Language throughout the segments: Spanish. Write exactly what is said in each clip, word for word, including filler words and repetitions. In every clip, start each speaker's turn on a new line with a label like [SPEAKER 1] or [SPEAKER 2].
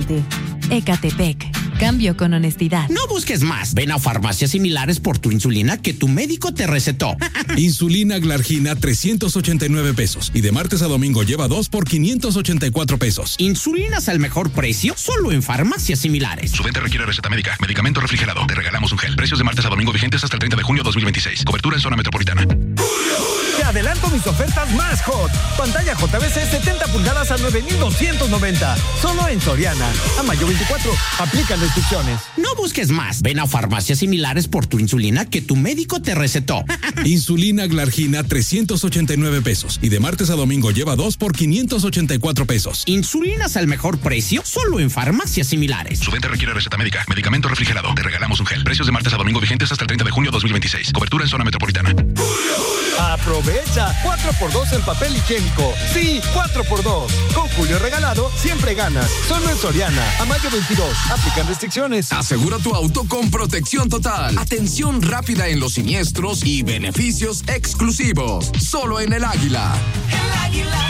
[SPEAKER 1] Salte. Ecatepec. Cambio con honestidad.
[SPEAKER 2] No busques más. Ven a farmacias similares por tu insulina que tu médico te recetó.
[SPEAKER 3] Insulina Glargina, trescientos ochenta y nueve pesos. Y de martes a domingo lleva dos por quinientos ochenta y cuatro pesos.
[SPEAKER 2] Insulinas al mejor precio, solo en farmacias similares.
[SPEAKER 4] Su venta requiere receta médica. Medicamento refrigerado. Te regalamos un gel. Precios de martes a domingo vigentes hasta el treinta de junio de dos mil veintiséis. Cobertura en zona metropolitana.
[SPEAKER 5] Te adelanto mis ofertas más hot. Pantalla J V C setenta pulgadas a nueve mil doscientos noventa. Solo en Soriana. A mayo veinticuatro. Aplican restricciones.
[SPEAKER 2] No busques más. Ven a farmacias similares por tu insulina que tu médico te recetó.
[SPEAKER 3] Insulina Glargina, trescientos ochenta y nueve pesos. Y de martes a domingo lleva dos por quinientos ochenta y cuatro pesos.
[SPEAKER 2] Insulinas al mejor precio, solo en farmacias similares.
[SPEAKER 4] Su venta requiere receta médica. Medicamento refrigerado. Te regalamos un gel. Precios de martes a domingo vigentes hasta el treinta de junio de dos mil veintiséis. Cobertura en zona metropolitana.
[SPEAKER 5] Aprovecha cuatro por dos en papel higiénico. Sí, cuatro por dos. Con Julio regalado, siempre ganas. Solo en Soriana. A mayo veintidós. Aplican restricciones.
[SPEAKER 6] Asegura tu auto con protección total. Atención rápida en los siniestros y beneficios exclusivos. Solo en el Águila.
[SPEAKER 7] El Águila.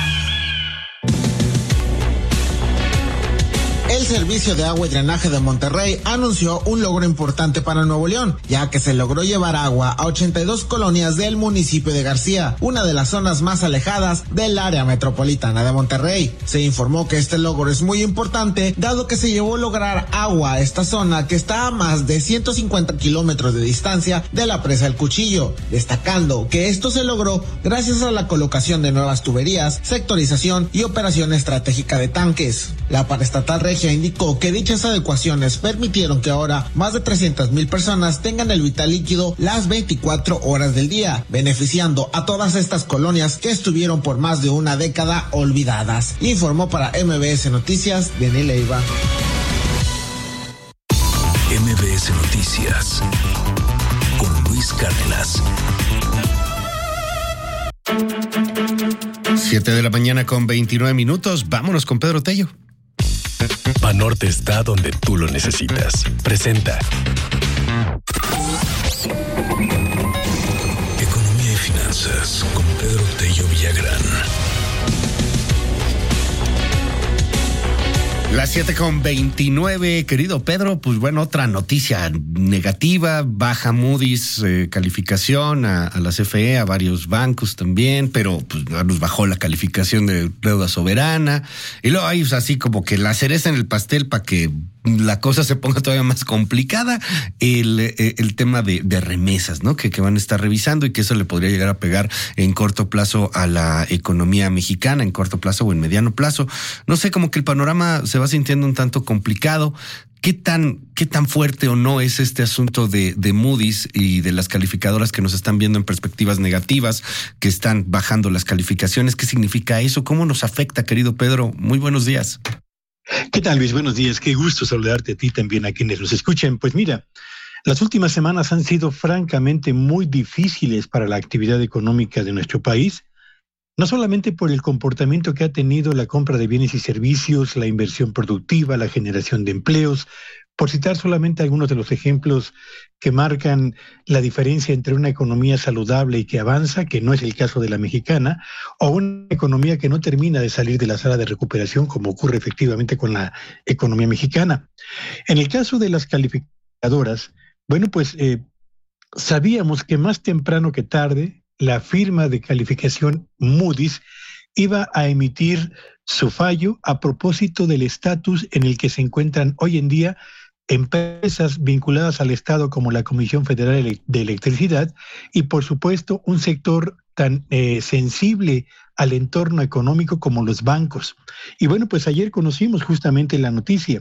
[SPEAKER 7] El Servicio de Agua y Drenaje de Monterrey anunció un logro importante para Nuevo León, ya que se logró llevar agua a ochenta y dos colonias del municipio de García, una de las zonas más alejadas del área metropolitana de Monterrey. Se informó que este logro es muy importante, dado que se llevó a lograr agua a esta zona que está a más de ciento cincuenta kilómetros de distancia de la presa El Cuchillo, destacando que esto se logró gracias a la colocación de nuevas tuberías, sectorización y operación estratégica de tanques. La paraestatal regia indicó que dichas adecuaciones permitieron que ahora más de trescientas mil personas tengan el vital líquido las veinticuatro horas del día, beneficiando a todas estas colonias que estuvieron por más de una década olvidadas. Informó para M B S Noticias, Denis Leiva.
[SPEAKER 8] M B S Noticias con Luis Cárdenas.
[SPEAKER 9] Siete de la mañana con veintinueve minutos. Vámonos con Pedro Tello.
[SPEAKER 8] Banorte está donde tú lo necesitas. Presenta Economía y Finanzas con Pedro Tello Villagrán.
[SPEAKER 9] Las siete con veintinueve, querido Pedro, pues bueno, otra noticia negativa, baja Moody's eh, calificación a, a la C F E, a varios bancos también, pero pues nos bajó la calificación de deuda soberana, y luego hay pues, así como que la cereza en el pastel para que la cosa se ponga todavía más complicada, el, el tema de, de remesas, ¿no? Que, que van a estar revisando y que eso le podría llegar a pegar en corto plazo a la economía mexicana, en corto plazo o en mediano plazo. No sé, como que el panorama se va sintiendo un tanto complicado. ¿Qué tan, qué tan fuerte o no es este asunto de, de Moody's y de las calificadoras que nos están viendo en perspectivas negativas, que están bajando las calificaciones? ¿Qué significa eso? ¿Cómo nos afecta, querido Pedro? Muy buenos días.
[SPEAKER 10] ¿Qué tal, Luis? Buenos días. Qué gusto saludarte a ti también, a quienes nos escuchen. Pues mira, las últimas semanas han sido francamente muy difíciles para la actividad económica de nuestro país, no solamente por el comportamiento que ha tenido la compra de bienes y servicios, la inversión productiva, la generación de empleos, por citar solamente algunos de los ejemplos que marcan la diferencia entre una economía saludable y que avanza, que no es el caso de la mexicana, o una economía que no termina de salir de la sala de recuperación, como ocurre efectivamente con la economía mexicana. En el caso de las calificadoras, bueno, pues eh, sabíamos que más temprano que tarde, la firma de calificación Moody's iba a emitir su fallo a propósito del estatus en el que se encuentran hoy en día empresas vinculadas al Estado como la Comisión Federal de Electricidad y, por supuesto, un sector tan eh, sensible al entorno económico como los bancos. Y bueno, pues ayer conocimos justamente la noticia.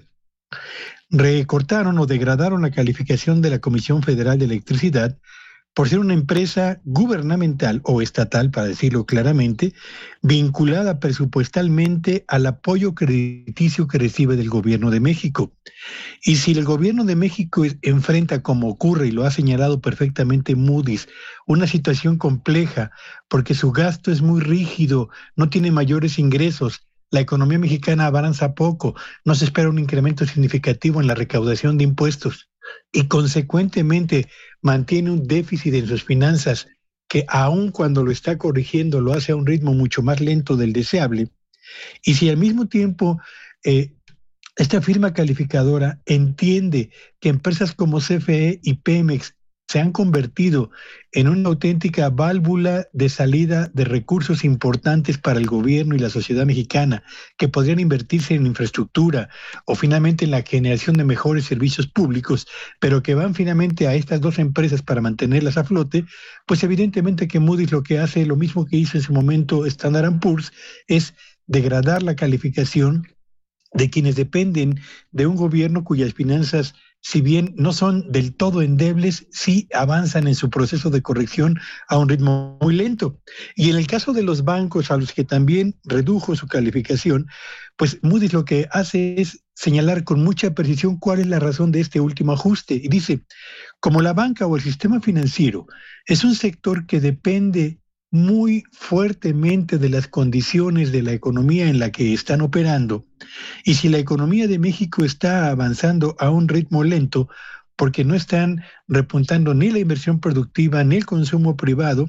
[SPEAKER 10] Recortaron o degradaron la calificación de la Comisión Federal de Electricidad por ser una empresa gubernamental o estatal, para decirlo claramente, vinculada presupuestalmente al apoyo crediticio que recibe del gobierno de México. Y si el gobierno de México enfrenta, como ocurre y lo ha señalado perfectamente Moody's, una situación compleja porque su gasto es muy rígido, no tiene mayores ingresos, la economía mexicana avanza poco, no se espera un incremento significativo en la recaudación de impuestos y consecuentemente mantiene un déficit en sus finanzas que aun cuando lo está corrigiendo lo hace a un ritmo mucho más lento del deseable, y si al mismo tiempo eh, esta firma calificadora entiende que empresas como C F E y Pemex se han convertido en una auténtica válvula de salida de recursos importantes para el gobierno y la sociedad mexicana, que podrían invertirse en infraestructura o finalmente en la generación de mejores servicios públicos, pero que van finalmente a estas dos empresas para mantenerlas a flote, pues evidentemente que Moody's lo que hace, lo mismo que hizo en su momento Standard and Poor's, es degradar la calificación de quienes dependen de un gobierno cuyas finanzas, si bien no son del todo endebles, sí avanzan en su proceso de corrección a un ritmo muy lento. Y en el caso de los bancos, a los que también redujo su calificación, pues Moody's lo que hace es señalar con mucha precisión cuál es la razón de este último ajuste. Y dice, como la banca o el sistema financiero es un sector que depende muy fuertemente de las condiciones de la economía en la que están operando, y si la economía de México está avanzando a un ritmo lento, porque no están repuntando ni la inversión productiva, ni el consumo privado,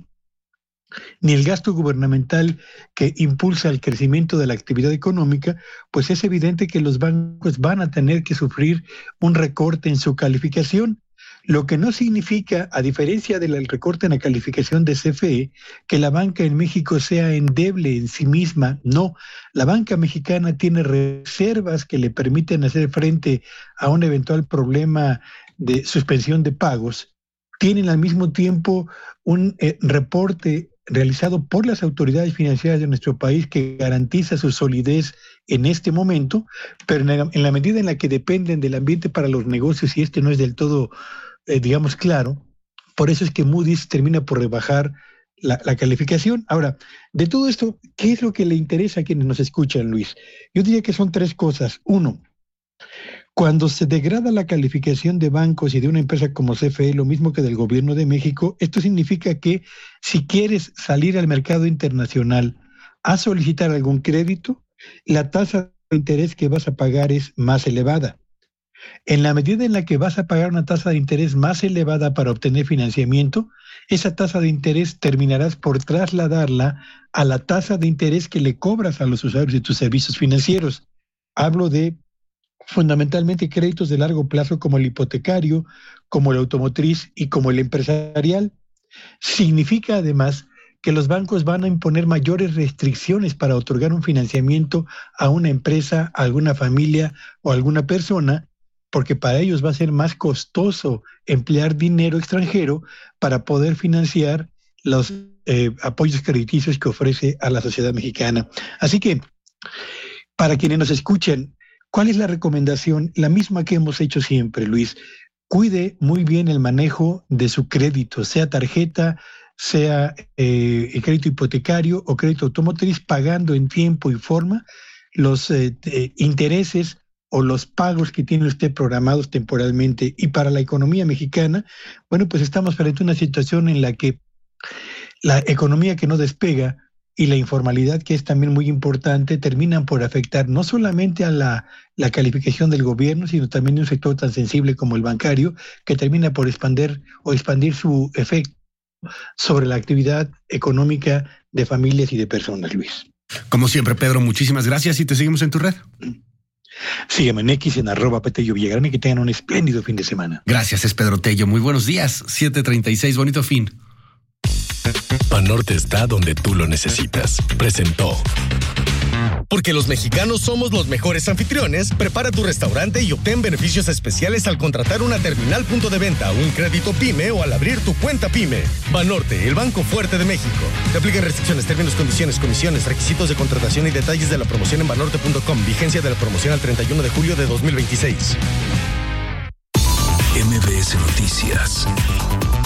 [SPEAKER 10] ni el gasto gubernamental que impulsa el crecimiento de la actividad económica, pues es evidente que los bancos van a tener que sufrir un recorte en su calificación. Lo que no significa, a diferencia del recorte en la calificación de C F E, que la banca en México sea endeble en sí misma. No, la banca mexicana tiene reservas que le permiten hacer frente a un eventual problema de suspensión de pagos. Tienen al mismo tiempo un eh, reporte realizado por las autoridades financieras de nuestro país que garantiza su solidez en este momento, pero en la, en la medida en la que dependen del ambiente para los negocios, y este no es del todo Eh, digamos, claro, por eso es que Moody's termina por rebajar la, la calificación. Ahora, de todo esto, ¿qué es lo que le interesa a quienes nos escuchan, Luis? Yo diría que son tres cosas. Uno, cuando se degrada la calificación de bancos y de una empresa como C F E, lo mismo que del gobierno de México, esto significa que si quieres salir al mercado internacional a solicitar algún crédito, la tasa de interés que vas a pagar es más elevada. En la medida en la que vas a pagar una tasa de interés más elevada para obtener financiamiento, esa tasa de interés terminarás por trasladarla a la tasa de interés que le cobras a los usuarios de tus servicios financieros. Hablo de fundamentalmente créditos de largo plazo como el hipotecario, como el automotriz y como el empresarial. Significa además que los bancos van a imponer mayores restricciones para otorgar un financiamiento a una empresa, a alguna familia o a alguna persona, porque para ellos va a ser más costoso emplear dinero extranjero para poder financiar los eh, apoyos crediticios que ofrece a la sociedad mexicana. Así que, para quienes nos escuchan, ¿cuál es la recomendación? La misma que hemos hecho siempre, Luis. Cuide muy bien el manejo de su crédito, sea tarjeta, sea eh, el crédito hipotecario o crédito automotriz, pagando en tiempo y forma los eh, eh, intereses o los pagos que tiene usted programados temporalmente. Y para la economía mexicana, bueno, pues estamos frente a una situación en la que la economía que no despega y la informalidad, que es también muy importante, terminan por afectar no solamente a la, la calificación del gobierno, sino también de un sector tan sensible como el bancario, que termina por expandir o expandir su efecto sobre la actividad económica de familias y de personas, Luis.
[SPEAKER 9] Como siempre, Pedro, muchísimas gracias y te seguimos en tu red.
[SPEAKER 10] Sígueme en X en arroba Petello Villagrán y que tengan un espléndido fin de semana.
[SPEAKER 9] Gracias, es Pedro Tello. Muy buenos días. siete treinta y seis, bonito fin.
[SPEAKER 8] Banorte está donde tú lo necesitas. Presentó.
[SPEAKER 11] Porque los mexicanos somos los mejores anfitriones, prepara tu restaurante y obtén beneficios especiales al contratar una terminal punto de venta, un crédito PYME o al abrir tu cuenta PYME. Banorte, el banco fuerte de México. Te aplican restricciones, términos, condiciones, comisiones, requisitos de contratación y detalles de la promoción en banorte punto com. Vigencia de la promoción al treinta y uno de julio de dos mil veintiséis.
[SPEAKER 8] M B S Noticias.